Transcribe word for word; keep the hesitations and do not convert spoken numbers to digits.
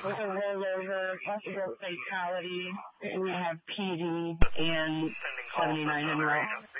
with a rollover, possible fatality. We have P D and seventy-nine in row.